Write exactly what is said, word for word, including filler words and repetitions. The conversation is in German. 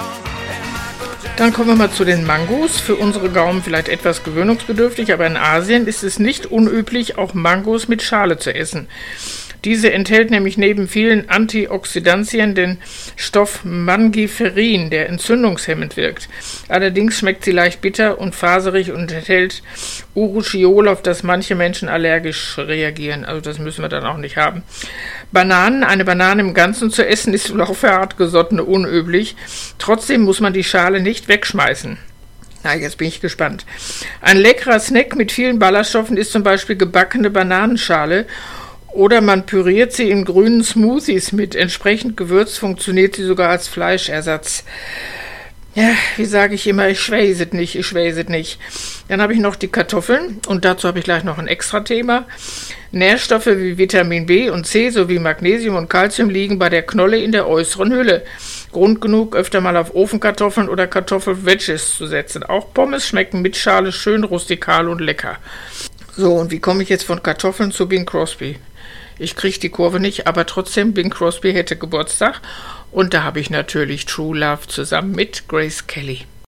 Dann kommen wir mal zu den Mangos. Für unsere Gaumen vielleicht etwas gewöhnungsbedürftig, aber in Asien ist es nicht unüblich, auch Mangos mit Schale zu essen. Diese enthält nämlich neben vielen Antioxidantien den Stoff Mangiferin, der entzündungshemmend wirkt. Allerdings schmeckt sie leicht bitter und faserig und enthält Urushiol, auf das manche Menschen allergisch reagieren. Also das müssen wir dann auch nicht haben. Bananen, eine Banane im Ganzen zu essen, ist wohl auch für Hartgesottene unüblich. Trotzdem muss man die Schale nicht wegschmeißen. Na, jetzt bin ich gespannt. Ein leckerer Snack mit vielen Ballaststoffen ist zum Beispiel gebackene Bananenschale. Oder man püriert sie in grünen Smoothies mit. Entsprechend gewürzt funktioniert sie sogar als Fleischersatz. Ja, wie sage ich immer, ich weiß es nicht, ich weiß es nicht. Dann habe ich noch die Kartoffeln und dazu habe ich gleich noch ein extra Thema. Nährstoffe wie Vitamin B und C sowie Magnesium und Calcium liegen bei der Knolle in der äußeren Hülle. Grund genug, öfter mal auf Ofenkartoffeln oder Kartoffelwedges zu setzen. Auch Pommes schmecken mit Schale schön rustikal und lecker. So, und wie komme ich jetzt von Kartoffeln zu Bing Crosby? Ich kriege die Kurve nicht, aber trotzdem, Bing Crosby hätte Geburtstag und da habe ich natürlich True Love zusammen mit Grace Kelly.